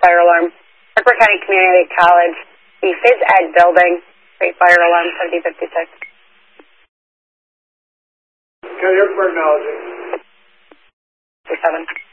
fire alarm. Parker County Community College, the phys ed building, Great Fire Alarm 7056. County Airport acknowledging. 7.